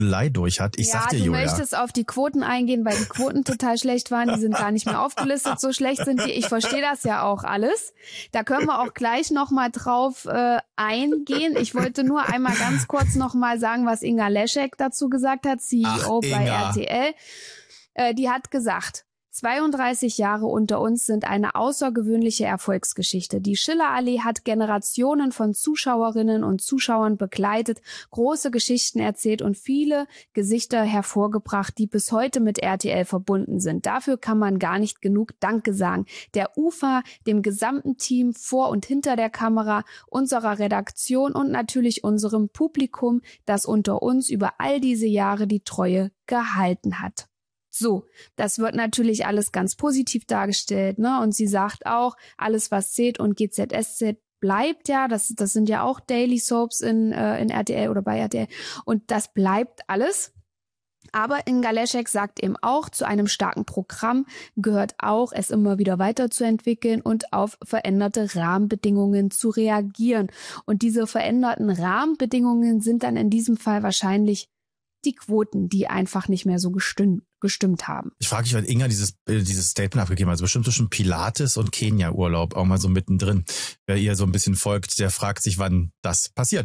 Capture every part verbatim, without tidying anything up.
Lei durch hat. Ich ja, sag dir, du Julia. möchtest auf die Quoten eingehen, weil die Quoten total schlecht waren. Die sind gar nicht mehr aufgelistet. So schlecht sind die. Ich verstehe das ja auch alles. Da können wir auch gleich noch mal drauf äh, eingehen. Ich wollte nur einmal ganz kurz noch mal sagen, was Inga Leschek dazu gesagt hat, C E O Ach, bei Inga. R T L. Äh, die hat gesagt, zweiunddreißig Jahre unter uns sind eine außergewöhnliche Erfolgsgeschichte. Die Schillerallee hat Generationen von Zuschauerinnen und Zuschauern begleitet, große Geschichten erzählt und viele Gesichter hervorgebracht, die bis heute mit R T L verbunden sind. Dafür kann man gar nicht genug Danke sagen. Der U F A, dem gesamten Team vor und hinter der Kamera, unserer Redaktion und natürlich unserem Publikum, das unter uns über all diese Jahre die Treue gehalten hat. So, das wird natürlich alles ganz positiv dargestellt, ne? Und sie sagt auch, alles was zählt und G Z S Z bleibt ja, das das sind ja auch Daily Soaps in äh, in R T L oder bei R T L und das bleibt alles. Aber Inga Leschek sagt eben auch, zu einem starken Programm gehört auch, es immer wieder weiterzuentwickeln und auf veränderte Rahmenbedingungen zu reagieren. Und diese veränderten Rahmenbedingungen sind dann in diesem Fall wahrscheinlich die Quoten, die einfach nicht mehr so gestimmt, gestimmt haben. Ich frage mich, weil Inga dieses äh, dieses Statement abgegeben hat, also bestimmt zwischen Pilates und Kenia-Urlaub auch mal so mittendrin. Wer ihr so ein bisschen folgt, der fragt sich, wann das passiert.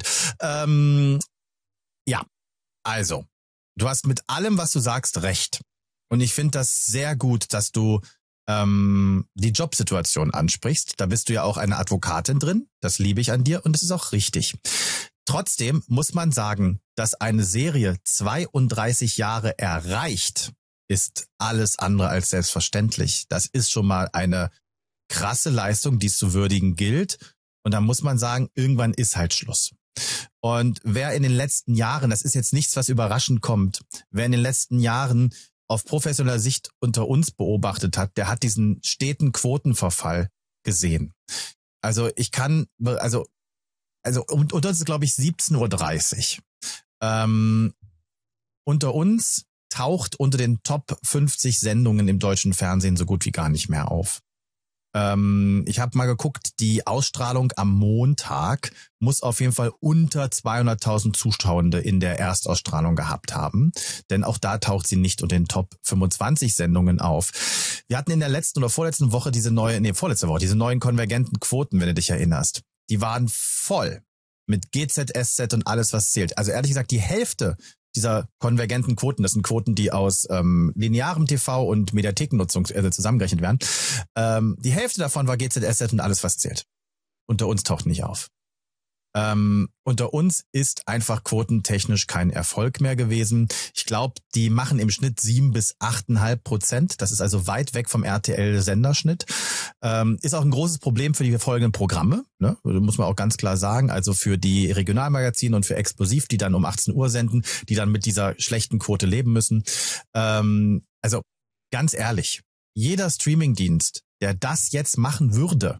Ähm, ja, also, du hast mit allem, was du sagst, recht. Und ich finde das sehr gut, dass du ähm, die Jobsituation ansprichst. Da bist du ja auch eine Advokatin drin. Das liebe ich an dir und das ist auch richtig. Trotzdem muss man sagen, dass eine Serie zweiunddreißig Jahre erreicht, ist alles andere als selbstverständlich. Das ist schon mal eine krasse Leistung, die es zu würdigen gilt. Und da muss man sagen, irgendwann ist halt Schluss. Und wer in den letzten Jahren, das ist jetzt nichts, was überraschend kommt, wer in den letzten Jahren auf professioneller Sicht unter uns beobachtet hat, der hat diesen steten Quotenverfall gesehen. Also ich kann, also Also und, und das ist, glaube ich, siebzehn Uhr dreißig. Ähm, unter uns taucht unter den Top fünfzig Sendungen im deutschen Fernsehen so gut wie gar nicht mehr auf. Ähm, ich habe mal geguckt, die Ausstrahlung am Montag muss auf jeden Fall unter zweihunderttausend Zuschauende in der Erstausstrahlung gehabt haben. Denn auch da taucht sie nicht unter den Top fünfundzwanzig Sendungen auf. Wir hatten in der letzten oder vorletzten Woche diese neue, nee, vorletzte Woche, diese neuen konvergenten Quoten, wenn du dich erinnerst. Die waren voll mit G Z S Z und alles, was zählt. Also ehrlich gesagt, die Hälfte dieser konvergenten Quoten, das sind Quoten, die aus ähm, linearem T V und Mediathekennutzung äh, zusammengerechnet werden, ähm, die Hälfte davon war G Z S Z und alles, was zählt. Unter uns taucht nicht auf. Ähm, unter uns ist einfach quotentechnisch kein Erfolg mehr gewesen. Ich glaube, die machen im Schnitt sieben bis achteinhalb Prozent. Das ist also weit weg vom R T L-Senderschnitt. Ähm, ist auch ein großes Problem für die folgenden Programme, ne? Muss man auch ganz klar sagen. Also für die Regionalmagazine und für Explosiv, die dann um achtzehn Uhr senden, die dann mit dieser schlechten Quote leben müssen. Ähm, also ganz ehrlich, jeder Streamingdienst, der das jetzt machen würde,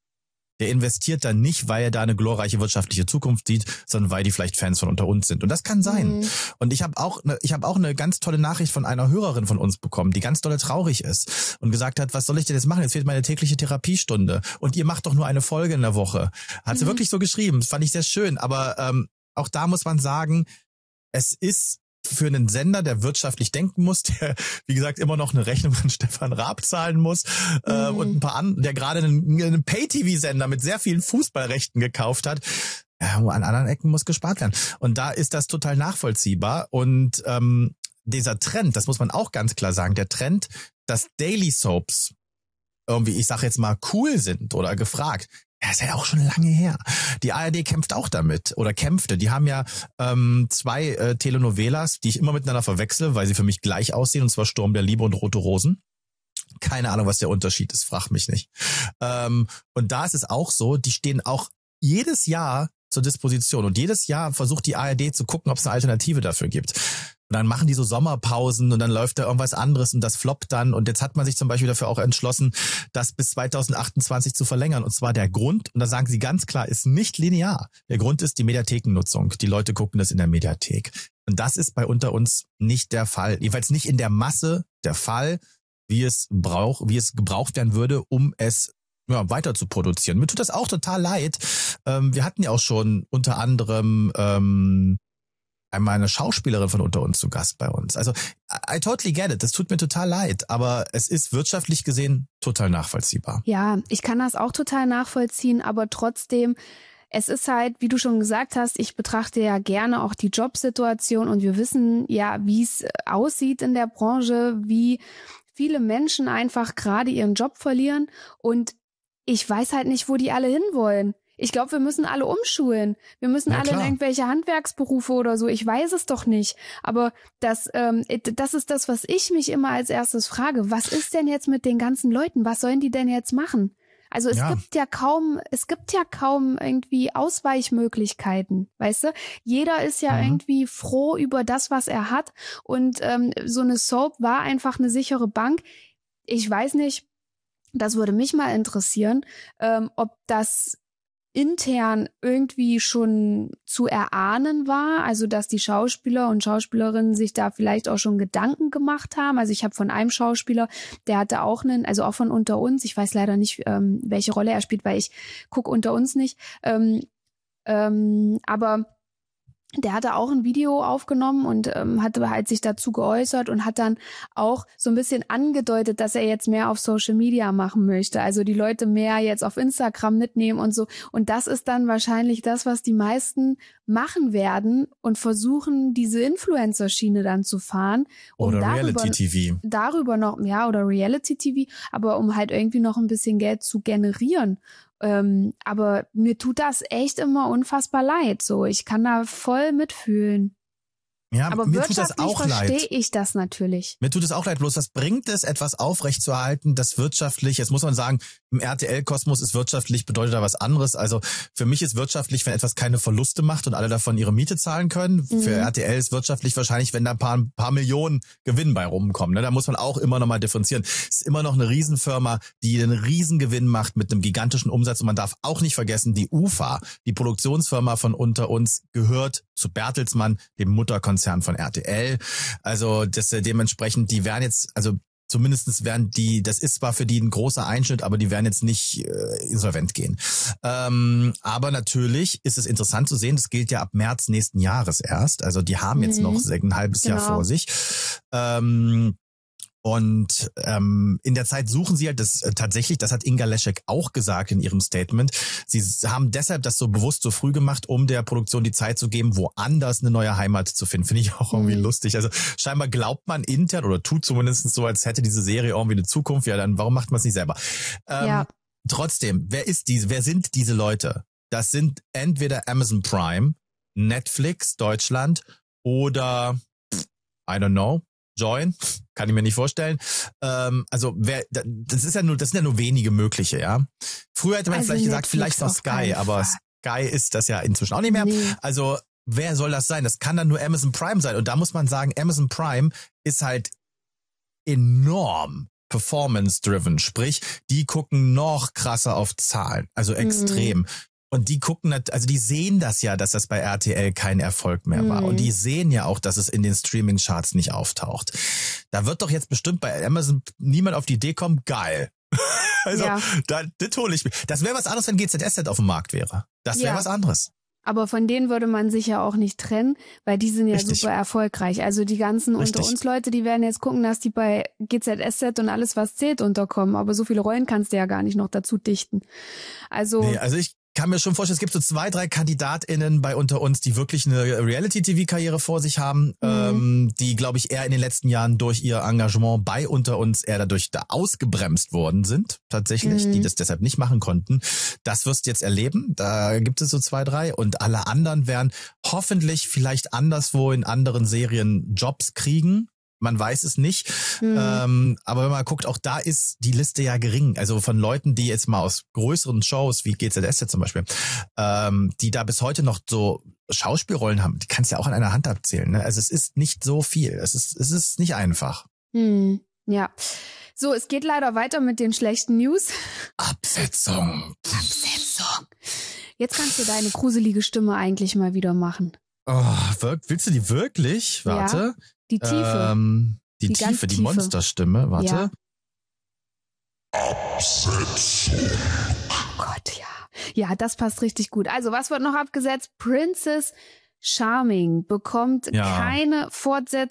der investiert dann nicht, weil er da eine glorreiche wirtschaftliche Zukunft sieht, sondern weil die vielleicht Fans von unter uns sind. Und das kann sein. Mhm. Und ich habe auch, ne, ich habe auch eine ganz tolle Nachricht von einer Hörerin von uns bekommen, die ganz dolle traurig ist und gesagt hat, was soll ich denn jetzt machen? Jetzt fehlt meine tägliche Therapiestunde. Und ihr macht doch nur eine Folge in der Woche. Hat mhm. sie wirklich so geschrieben. Das fand ich sehr schön. Aber ähm, auch da muss man sagen, es ist für einen Sender, der wirtschaftlich denken muss, der, wie gesagt, immer noch eine Rechnung von Stefan Raab zahlen muss, mhm. äh, und ein paar an, der gerade einen, einen Pay-T V-Sender mit sehr vielen Fußballrechten gekauft hat. Ja, an anderen Ecken muss gespart werden. Und da ist das total nachvollziehbar. Und ähm, dieser Trend, das muss man auch ganz klar sagen, der Trend, dass Daily Soaps irgendwie, ich sag jetzt mal, cool sind oder gefragt, ja, ist ja auch schon lange her. Die A R D kämpft auch damit oder kämpfte. Die haben ja ähm, zwei äh, Telenovelas, die ich immer miteinander verwechsle, weil sie für mich gleich aussehen, und zwar Sturm der Liebe und Rote Rosen. Keine Ahnung, was der Unterschied ist, frag mich nicht. Ähm, und da ist es auch so, die stehen auch jedes Jahr zur Disposition und jedes Jahr versucht die A R D zu gucken, ob es eine Alternative dafür gibt. Und dann machen die so Sommerpausen und dann läuft da irgendwas anderes und das floppt dann. Und jetzt hat man sich zum Beispiel dafür auch entschlossen, das bis zweitausendachtundzwanzig zu verlängern. Und zwar der Grund, und da sagen sie ganz klar, ist nicht linear. Der Grund ist die Mediathekennutzung. Die Leute gucken das in der Mediathek. Und das ist bei unter uns nicht der Fall. Jedenfalls nicht in der Masse der Fall, wie es braucht, wie es gebraucht werden würde, um es ja, weiter zu produzieren. Mir tut das auch total leid. Ähm, wir hatten ja auch schon unter anderem ähm, einmal eine Schauspielerin von unter uns zu Gast bei uns. Also I, I totally get it. Das tut mir total leid, aber es ist wirtschaftlich gesehen total nachvollziehbar. Ja, ich kann das auch total nachvollziehen, aber trotzdem, es ist halt, wie du schon gesagt hast, ich betrachte ja gerne auch die Jobsituation und wir wissen ja, wie es aussieht in der Branche, wie viele Menschen einfach gerade ihren Job verlieren und ich weiß halt nicht, wo die alle hinwollen. Ich glaube, wir müssen alle umschulen. Wir müssen ja, alle klar. in irgendwelche Handwerksberufe oder so. Ich weiß es doch nicht. Aber das, ähm, das ist das, was ich mich immer als erstes frage. Was ist denn jetzt mit den ganzen Leuten? Was sollen die denn jetzt machen? Also es ja. gibt ja kaum, es gibt ja kaum irgendwie Ausweichmöglichkeiten, weißt du? Jeder ist ja mhm. irgendwie froh über das, was er hat. Und ähm, so eine Soap war einfach eine sichere Bank. Ich weiß nicht, das würde mich mal interessieren, ähm, ob das intern irgendwie schon zu erahnen war, also dass die Schauspieler und Schauspielerinnen sich da vielleicht auch schon Gedanken gemacht haben. Also ich habe von einem Schauspieler, der hatte auch einen, also auch von Unter uns, ich weiß leider nicht, ähm, welche Rolle er spielt, weil ich gucke Unter uns nicht, ähm, ähm, aber der hatte auch ein Video aufgenommen und ähm, hatte halt sich dazu geäußert und hat dann auch so ein bisschen angedeutet, dass er jetzt mehr auf Social Media machen möchte. Also die Leute mehr jetzt auf Instagram mitnehmen und so. Und das ist dann wahrscheinlich das, was die meisten machen werden und versuchen, diese Influencer-Schiene dann zu fahren. Um oder darüber, Reality-T V. Darüber noch, ja, oder Reality-T V, aber um halt irgendwie noch ein bisschen Geld zu generieren. Ähm, aber mir tut das echt immer unfassbar leid. So, ich kann da voll mitfühlen. Ja, aber mir tut das auch leid. Verstehe ich das natürlich. Mir tut es auch leid, bloß das bringt es, etwas aufrechtzuerhalten, das wirtschaftlich, jetzt muss man sagen, im R T L-Kosmos ist wirtschaftlich, bedeutet da was anderes. Also für mich ist wirtschaftlich, wenn etwas keine Verluste macht und alle davon ihre Miete zahlen können. Mhm. Für R T L ist wirtschaftlich wahrscheinlich, wenn da ein paar, ein paar Millionen Gewinn bei rumkommen. Ne? Da muss man auch immer noch mal differenzieren. Es ist immer noch eine Riesenfirma, die einen Riesengewinn macht mit einem gigantischen Umsatz. Und man darf auch nicht vergessen, die U F A, die Produktionsfirma von Unter uns, gehört zu Bertelsmann, dem Mutterkonzern von R T L. Also das äh, dementsprechend, die werden jetzt, also zumindestens werden die, das ist zwar für die ein großer Einschnitt, aber die werden jetzt nicht äh, insolvent gehen. Ähm, aber natürlich ist es interessant zu sehen, das gilt ja ab März nächsten Jahres erst. Also die haben jetzt mhm. noch ein halbes genau. Jahr vor sich. Ähm, Und ähm, in der Zeit suchen sie halt das äh, tatsächlich, das hat Inga Leschek auch gesagt in ihrem Statement, sie haben deshalb das so bewusst so früh gemacht, um der Produktion die Zeit zu geben, woanders eine neue Heimat zu finden. Finde ich auch irgendwie mhm. lustig. Also scheinbar glaubt man intern oder tut zumindest so, als hätte diese Serie irgendwie eine Zukunft. Ja, dann warum macht man es nicht selber? Ähm, ja. Trotzdem, wer ist diese, wer sind diese Leute? Das sind entweder Amazon Prime, Netflix Deutschland oder I don't know, Join, kann ich mir nicht vorstellen. Ähm, also wer, das ist ja nur, das sind ja nur wenige mögliche, ja. Früher hätte man also vielleicht Netflix gesagt, vielleicht noch Sky, aber Sky ist das ja inzwischen auch nicht mehr. Nee. Also wer soll das sein? Das kann dann nur Amazon Prime sein. Und da muss man sagen, Amazon Prime ist halt enorm performance-driven. Sprich, die gucken noch krasser auf Zahlen, also extrem. Mhm. Und die gucken, also die sehen das ja, dass das bei R T L kein Erfolg mehr war. Mhm. Und die sehen ja auch, dass es in den Streaming-Charts nicht auftaucht. Da wird doch jetzt bestimmt bei Amazon niemand auf die Idee kommen, geil. Also, ja. da, das hole ich mir. Das wäre was anderes, wenn G Z S Z auf dem Markt wäre. Das wäre ja. was anderes. Aber von denen würde man sich ja auch nicht trennen, weil die sind ja Richtig. super erfolgreich. Also die ganzen Richtig. unter uns Leute, die werden jetzt gucken, dass die bei G Z S Z und alles, was zählt, unterkommen. Aber so viele Rollen kannst du ja gar nicht noch dazu dichten. Also, nee, also ich kann mir schon vorstellen, es gibt so zwei, drei KandidatInnen bei unter uns, die wirklich eine Reality-T V-Karriere vor sich haben, mhm. ähm, die, glaube ich, eher in den letzten Jahren durch ihr Engagement bei unter uns eher dadurch da ausgebremst worden sind, tatsächlich, mhm. die das deshalb nicht machen konnten. Das wirst du jetzt erleben. Da gibt es so zwei, drei und alle anderen werden hoffentlich vielleicht anderswo in anderen Serien Jobs kriegen. Man weiß es nicht. Hm. Ähm, aber wenn man guckt, auch da ist die Liste ja gering. Also von Leuten, die jetzt mal aus größeren Shows wie G Z S Z zum Beispiel, ähm, die da bis heute noch so Schauspielrollen haben, die kannst du ja auch an einer Hand abzählen. Ne? Also es ist nicht so viel. Es ist, es ist nicht einfach. Hm. Ja. So, es geht leider weiter mit den schlechten News. Absetzung. Absetzung. Jetzt kannst du deine gruselige Stimme eigentlich mal wieder machen. Oh, willst du die wirklich? Warte. Ja. Die Tiefe. Ähm, die, die Tiefe, die Monsterstimme. Warte. Ja. Absetzung. Oh Gott, ja. Ja, das passt richtig gut. Also, was wird noch abgesetzt? Princess Charming bekommt Ja. keine Fortsetzung.